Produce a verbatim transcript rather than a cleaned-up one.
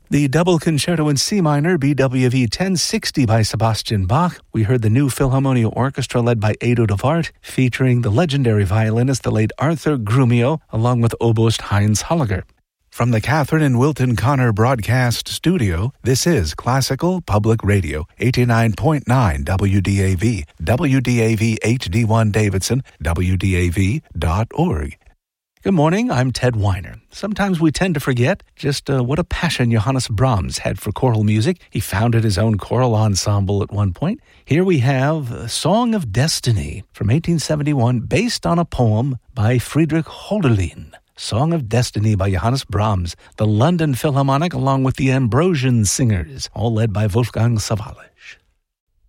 The double concerto in C minor, B W V ten sixty by Sebastian Bach. We heard the New Philharmonia Orchestra led by Edo de Wart, featuring the legendary violinist, the late Arthur Grumio, along with oboist Heinz Holliger. From the Catherine and Wilton Connor Broadcast Studio, this is Classical Public Radio, eighty-nine point nine W D A V, W D A V H D one Davidson, W D A V dot org. Good morning, I'm Ted Weiner. Sometimes we tend to forget just uh, what a passion Johannes Brahms had for choral music. He founded his own choral ensemble at one point. Here we have a Song of Destiny from eighteen seventy-one, based on a poem by Friedrich Hölderlin. Song of Destiny by Johannes Brahms, the London Philharmonic, along with the Ambrosian Singers, all led by Wolfgang Sawallisch.